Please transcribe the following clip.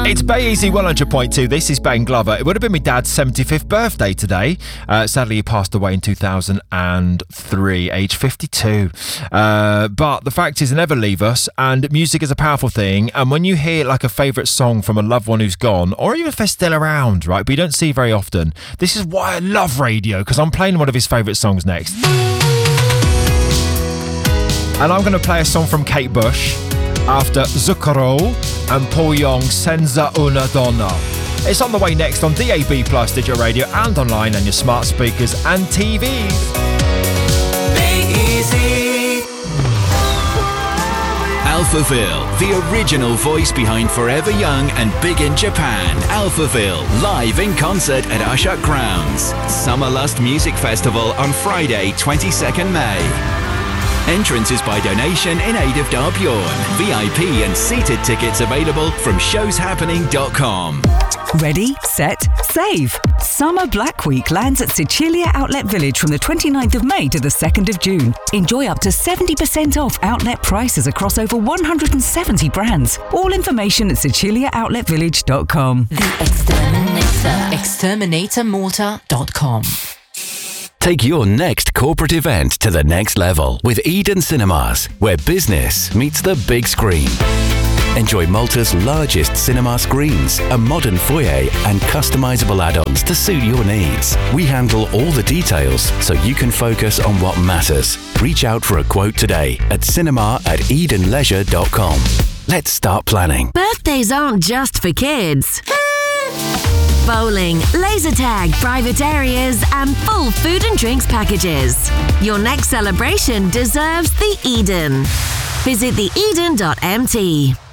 It's Bay Easy 100.2. This is Ben Glover. It would have been my dad's 75th birthday today. Sadly, he passed away in 2003, age 52. But the fact is, they never leave us, and music is a powerful thing. And when you hear like a favourite song from a loved one who's gone, or even if they're still around, right, but you don't see very often, this is why I love radio, because I'm playing one of his favourite songs next. And I'm going to play a song from Kate Bush after Zucchero and Paul Young, Senza una donna. It's on the way next on DAB+, digital radio, and online on your smart speakers and TVs. Easy. Alphaville, the original voice behind Forever Young and Big in Japan. Alphaville, live in concert at Ashok Grounds. Summer Lust Music Festival on Friday, 22nd May. Entrance is by donation in aid of Darbyurn. VIP and seated tickets available from showshappening.com. Ready, set, save. Summer Black Week lands at Sicilia Outlet Village from the 29th of May to the 2nd of June. Enjoy up to 70% off outlet prices across over 170 brands. All information at siciliaoutletvillage.com. The Exterminator. Exterminatormortar.com. Take your next corporate event to the next level with Eden Cinemas, where business meets the big screen. Enjoy Malta's largest cinema screens, a modern foyer, and customizable add-ons to suit your needs. We handle all the details so you can focus on what matters. Reach out for a quote today at cinema@edenleisure.com. Let's start planning. Birthdays aren't just for kids. Bowling, laser tag, private areas, and full food and drinks packages. Your next celebration deserves the Eden. Visit theeden.mt.